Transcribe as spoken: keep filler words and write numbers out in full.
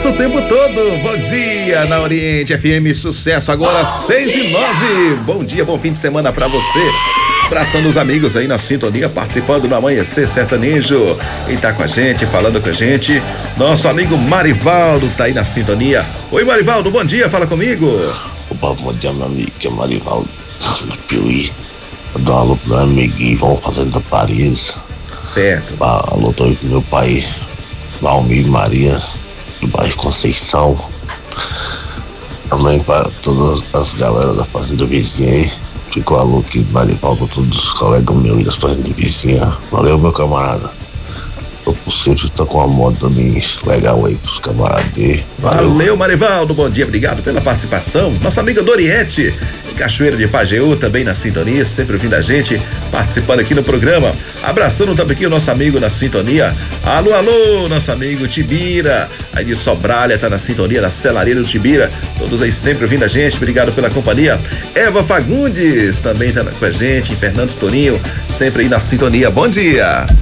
sucesso o tempo todo. Bom dia na Oriente F M, sucesso agora seis e nove. Bom dia, bom fim de semana pra você. Abraçando os amigos aí na sintonia, participando do Amanhecer Sertanejo. Quem tá com a gente, falando com a gente, nosso amigo Marivaldo tá aí na sintonia. Oi, Marivaldo, bom dia, fala comigo. Opa, bom dia, meu amigo, que é Marivaldo do Piuí. Eu dou um alô pro meu amiguinho, vamos fazendo da Paris. Certo. Alô, tô aí pro meu pai, Valmir Maria, do bairro Conceição. Também para todas as galera da fazenda vizinha aí. Ficou alô aqui, Marivaldo, para todos os colegas meus e das fazendas vizinhas. Valeu, meu camarada. Tô possível, tô com uma moto também legal aí pros camaradas dele. Valeu. Valeu, Marivaldo, bom dia, obrigado pela participação. Nossa amiga Doriete, Cachoeira de Pajeú, também na sintonia, sempre ouvindo a gente, participando aqui no programa. Abraçando também aqui o nosso amigo na sintonia. Alô, alô, nosso amigo Tibira, aí de Sobralha, tá na sintonia, na Celaria do Tibira. Todos aí sempre ouvindo a gente, obrigado pela companhia. Eva Fagundes também tá com a gente, em Fernando Torinho, sempre aí na sintonia. Bom dia.